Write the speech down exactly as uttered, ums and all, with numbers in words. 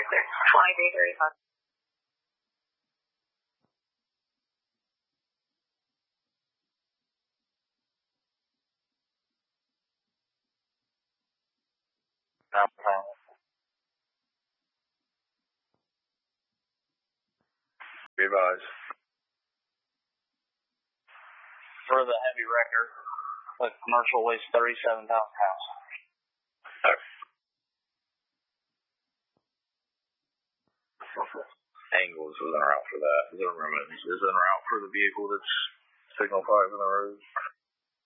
clear. twenty-three thirty-five. Uh-huh. Revise. For the heavy wrecker, the commercial weighs thirty-seven thousand pounds. Angles is en route for that. Is en route for the vehicle that's signal five in the road.